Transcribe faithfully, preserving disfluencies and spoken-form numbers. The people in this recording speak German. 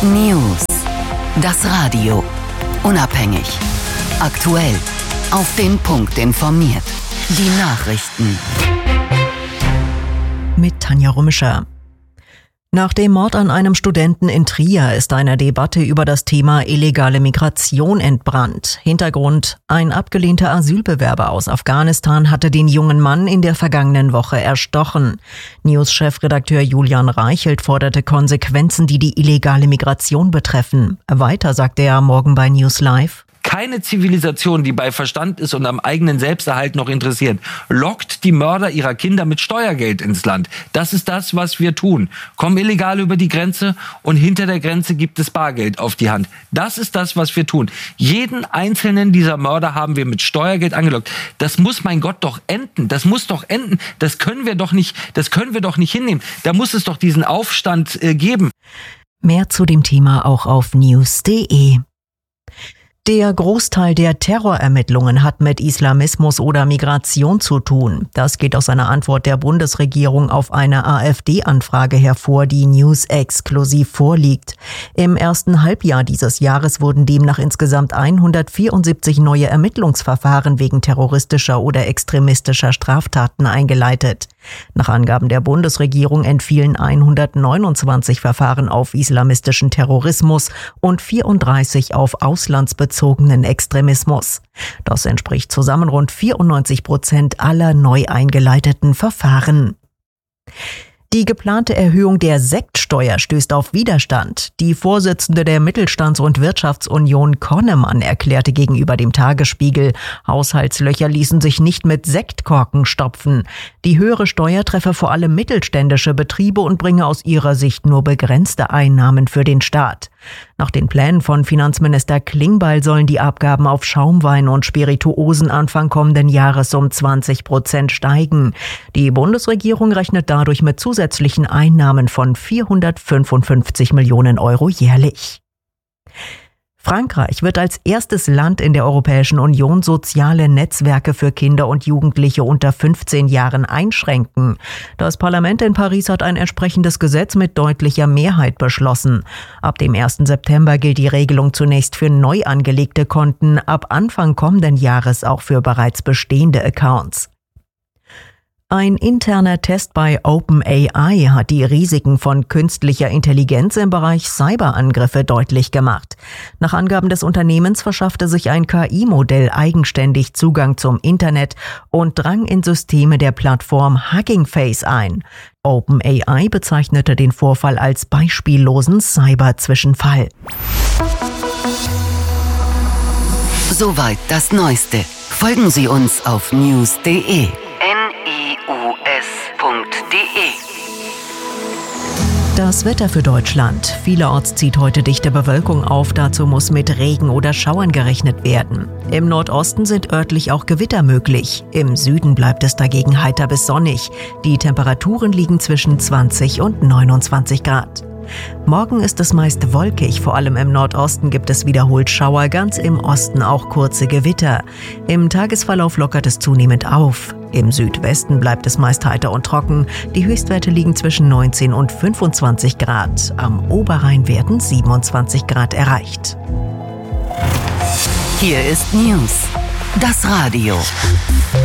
News. Das Radio. Unabhängig. Aktuell. Auf den Punkt informiert. Die Nachrichten. Mit Tanja Rummischer. Nach dem Mord an einem Studenten in Trier ist eine Debatte über das Thema illegale Migration entbrannt. Hintergrund: Ein abgelehnter Asylbewerber aus Afghanistan hatte den jungen Mann in der vergangenen Woche erstochen. News-Chefredakteur Julian Reichelt forderte Konsequenzen, die die illegale Migration betreffen. Weiter sagte er morgen bei News Live: Keine Zivilisation, die bei Verstand ist und am eigenen Selbsterhalt noch interessiert, lockt die Mörder ihrer Kinder mit Steuergeld ins Land. Das ist das, was wir tun. Kommen illegal über die Grenze und hinter der Grenze gibt es Bargeld auf die Hand. Das ist das, was wir tun. Jeden einzelnen dieser Mörder haben wir mit Steuergeld angelockt. Das muss, mein Gott, doch enden. Das muss doch enden. Das können wir doch nicht, das können wir doch nicht hinnehmen. Da muss es doch diesen Aufstand äh, geben. Mehr zu dem Thema auch auf news punkt de. Der Großteil der Terrorermittlungen hat mit Islamismus oder Migration zu tun. Das geht aus einer Antwort der Bundesregierung auf eine AfD-Anfrage hervor, die News exklusiv vorliegt. Im ersten Halbjahr dieses Jahres wurden demnach insgesamt hundertvierundsiebzig neue Ermittlungsverfahren wegen terroristischer oder extremistischer Straftaten eingeleitet. Nach Angaben der Bundesregierung entfielen hundertneunundzwanzig Verfahren auf islamistischen Terrorismus und vierunddreißig auf auslandsbezogenen Extremismus. Das entspricht zusammen rund vierundneunzig Prozent aller neu eingeleiteten Verfahren. Die geplante Erhöhung der Sektsteuer stößt auf Widerstand. Die Vorsitzende der Mittelstands- und Wirtschaftsunion Konnemann erklärte gegenüber dem Tagesspiegel, Haushaltslöcher ließen sich nicht mit Sektkorken stopfen. Die höhere Steuer treffe vor allem mittelständische Betriebe und bringe aus ihrer Sicht nur begrenzte Einnahmen für den Staat. Nach den Plänen von Finanzminister Klingbeil sollen die Abgaben auf Schaumwein und Spirituosen Anfang kommenden Jahres um zwanzig Prozent steigen. Die Bundesregierung rechnet dadurch mit zusätzlichen Einnahmen von vierhundertfünfundfünfzig Millionen Euro jährlich. Frankreich wird als erstes Land in der Europäischen Union soziale Netzwerke für Kinder und Jugendliche unter fünfzehn Jahren einschränken. Das Parlament in Paris hat ein entsprechendes Gesetz mit deutlicher Mehrheit beschlossen. Ab dem ersten September gilt die Regelung zunächst für neu angelegte Konten, ab Anfang kommenden Jahres auch für bereits bestehende Accounts. Ein interner Test bei OpenAI hat die Risiken von künstlicher Intelligenz im Bereich Cyberangriffe deutlich gemacht. Nach Angaben des Unternehmens verschaffte sich ein K I-Modell eigenständig Zugang zum Internet und drang in Systeme der Plattform Hugging Face ein. OpenAI bezeichnete den Vorfall als beispiellosen Cyber-Zwischenfall. Soweit das Neueste. Folgen Sie uns auf news punkt de. Das Wetter für Deutschland. Vielerorts zieht heute dichte Bewölkung auf, dazu muss mit Regen oder Schauern gerechnet werden. Im Nordosten sind örtlich auch Gewitter möglich. Im Süden bleibt es dagegen heiter bis sonnig. Die Temperaturen liegen zwischen zwanzig und neunundzwanzig Grad. Morgen ist es meist wolkig, vor allem im Nordosten gibt es wiederholt Schauer, ganz im Osten auch kurze Gewitter. Im Tagesverlauf lockert es zunehmend auf. Im Südwesten bleibt es meist heiter und trocken. Die Höchstwerte liegen zwischen neunzehn und fünfundzwanzig Grad. Am Oberrhein werden siebenundzwanzig Grad erreicht. Hier ist News. Das Radio.